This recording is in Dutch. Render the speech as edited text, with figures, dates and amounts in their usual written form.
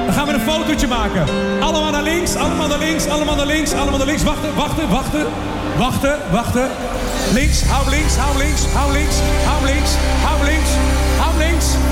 Dan gaan we een fotootje maken. Allemaal naar links, allemaal naar links, allemaal naar links, allemaal naar links. Wachten. Links, hou links, hou links, hou links, hou links, hou links, hou links.